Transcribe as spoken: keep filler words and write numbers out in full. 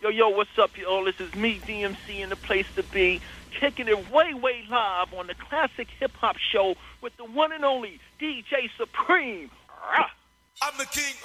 Yo, yo, what's up, y'all? This is me, D M C, in the place to be, kicking it way, way live on the Classic Hip Hop Show with the one and only D J Supreme. Rah. I'm the king